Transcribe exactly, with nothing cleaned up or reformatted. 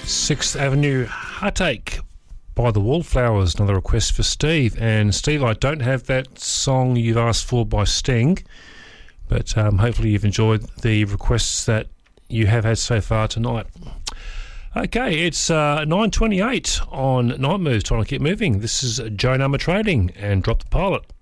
Sixth Avenue Heartache by the Wallflowers, another request for Steve. And Steve, I don't have that song you've asked for by Sting, but um, hopefully you've enjoyed the requests that you have had so far tonight. Okay, it's uh, nine twenty-eight on Night Moves, trying to keep moving. This is Joe Number Trading and Drop the Pilot.